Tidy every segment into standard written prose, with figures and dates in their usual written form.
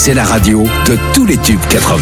c'est la radio de tous les tubes 80.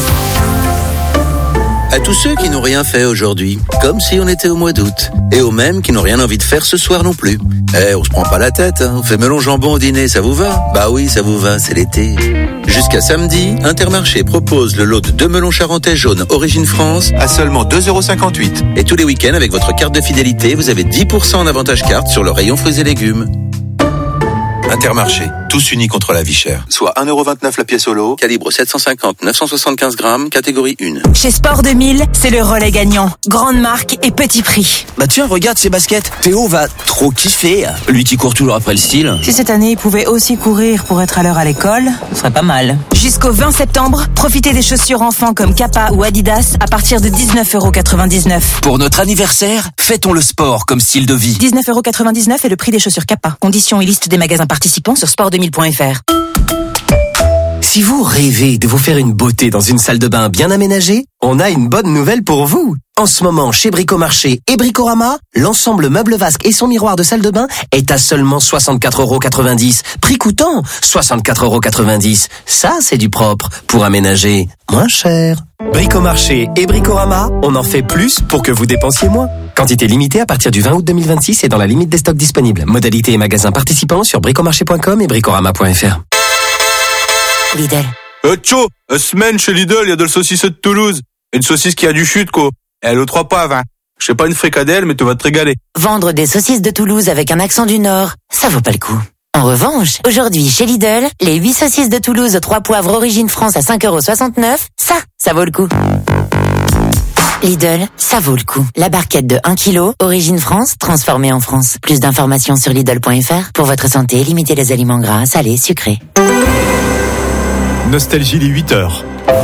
À tous ceux qui n'ont rien fait aujourd'hui, comme si on était au mois d'août. Et aux mêmes qui n'ont rien envie de faire ce soir non plus. On se prend pas la tête, hein. On fait melon jambon au dîner, ça vous va? Bah oui, ça vous va, c'est l'été. Jusqu'à samedi, Intermarché propose le lot de 2 melons charentais jaunes Origine France à seulement 2,58 €. Et tous les week-ends, avec votre carte de fidélité, vous avez 10% en avantage carte sur le rayon fruits et légumes. Intermarché, tous unis contre la vie chère. Soit 1,29 € la pièce au lot, calibre 750-975 grammes, catégorie 1. Chez Sport 2000, c'est le relais gagnant. Grande marque et petit prix. Bah tiens, regarde ces baskets. Théo va trop kiffer. Lui qui court toujours après le style. Si cette année, il pouvait aussi courir pour être à l'heure à l'école, ce serait pas mal. Jusqu'au 20 septembre, profitez des chaussures enfants comme Kappa ou Adidas à partir de 19,99 €. Pour notre anniversaire, fêtons le sport comme style de vie. 19,99 € est le prix des chaussures Kappa. Conditions et liste des magasins participants sur sport2000.fr. Si vous rêvez de vous faire une beauté dans une salle de bain bien aménagée, on a une bonne nouvelle pour vous. En ce moment, chez Bricomarché et Bricorama, l'ensemble meuble vasque et son miroir de salle de bain est à seulement 64,90 €. Prix coûtant 64,90 €. Ça, c'est du propre pour aménager moins cher. Bricomarché et Bricorama, on en fait plus pour que vous dépensiez moins. Quantité limitée à partir du 20 août 2026 et dans la limite des stocks disponibles. Modalités et magasins participants sur bricomarché.com et bricorama.fr. Lidl. Tcho, semaine chez Lidl, il y a de la saucisse de Toulouse. Une saucisse qui a du chute, quoi. Elle est aux 3 poivres, hein. Je sais pas une fricadelle, mais tu vas te régaler. Vendre des saucisses de Toulouse avec un accent du Nord, ça vaut pas le coup. En revanche, aujourd'hui chez Lidl, les 8 saucisses de Toulouse aux 3 poivres Origine France à 5,69 €, ça vaut le coup. Lidl, ça vaut le coup. La barquette de 1 kg, Origine France, transformée en France. Plus d'informations sur Lidl.fr. Pour votre santé, limitez les aliments gras, salés, sucrés. Nostalgie les 8h.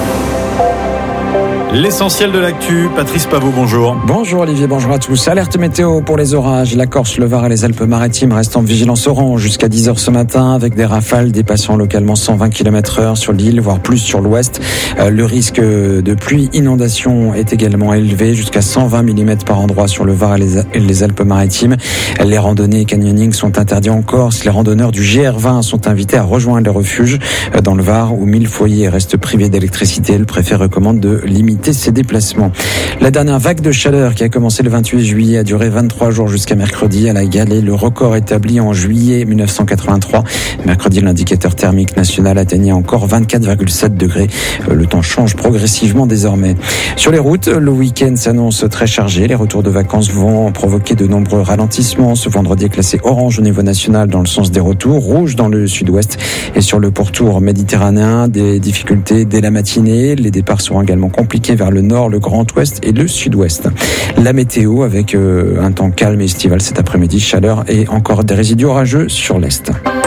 L'essentiel de l'actu, Patrice Pavot, bonjour. Bonjour Olivier, bonjour à tous. Alerte météo pour les orages. La Corse, le Var et les Alpes-Maritimes restent en vigilance orange jusqu'à 10h ce matin avec des rafales dépassant localement 120 km/h sur l'île, voire plus sur l'ouest. Le risque de pluie inondation est également élevé jusqu'à 120 mm par endroit sur le Var et les Alpes-Maritimes. Les randonnées et canyoning sont interdits en Corse. Les randonneurs du GR20 sont invités à rejoindre les refuges dans le Var où 1000 foyers restent privés d'électricité. Le préfet recommande de limiter ses déplacements. La dernière vague de chaleur qui a commencé le 28 juillet a duré 23 jours jusqu'à mercredi. Elle a égalé le record établi en juillet 1983. Mercredi, l'indicateur thermique national atteignait encore 24,7 degrés. Le temps change progressivement désormais. Sur les routes, le week-end s'annonce très chargé. Les retours de vacances vont provoquer de nombreux ralentissements. Ce vendredi est classé orange au niveau national dans le sens des retours, rouge dans le sud-ouest et sur le pourtour méditerranéen. Des difficultés dès la matinée. Les départs seront également compliqués vers le nord, le grand ouest et le sud-ouest. La météo avec un temps calme et estival cet après-midi, chaleur et encore des résidus orageux sur l'est.